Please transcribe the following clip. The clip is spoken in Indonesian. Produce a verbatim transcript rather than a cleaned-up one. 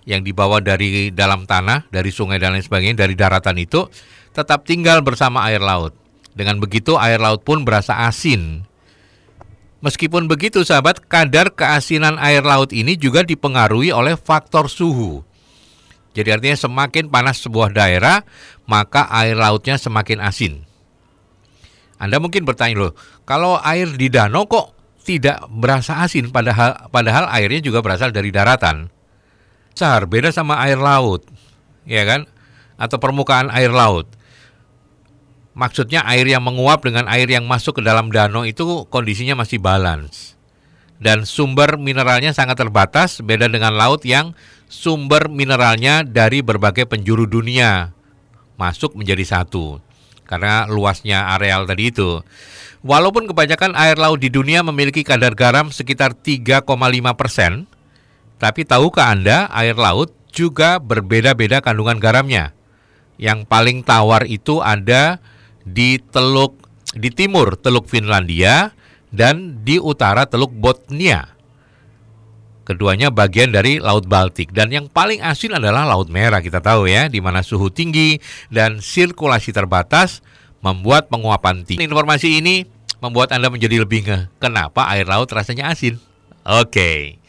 yang dibawa dari dalam tanah, dari sungai dan lain sebagainya, dari daratan itu tetap tinggal bersama air laut. Dengan begitu air laut pun berasa asin. Meskipun begitu sahabat, kadar keasinan air laut ini juga dipengaruhi oleh faktor suhu. Jadi artinya semakin panas sebuah daerah, maka air lautnya semakin asin. Anda mungkin bertanya loh, kalau air di danau kok tidak berasa asin, padahal, padahal airnya juga berasal dari daratan. Besar, beda sama air laut, ya kan? Atau permukaan air laut. Maksudnya air yang menguap dengan air yang masuk ke dalam danau itu kondisinya masih balance. Dan sumber mineralnya sangat terbatas, beda dengan laut yang sumber mineralnya dari berbagai penjuru dunia masuk menjadi satu. Karena luasnya areal tadi itu. Walaupun kebanyakan air laut di dunia memiliki kadar garam sekitar tiga koma lima persen, tapi tahukah Anda, air laut juga berbeda-beda kandungan garamnya. Yang paling tawar itu ada di teluk di timur Teluk Finlandia dan di utara Teluk Bothnia. Keduanya bagian dari Laut Baltik, dan yang paling asin adalah Laut Merah, kita tahu ya, di mana suhu tinggi dan sirkulasi terbatas membuat penguapan tinggi. Informasi ini membuat Anda menjadi lebih ngeh kenapa air laut rasanya asin. Oke.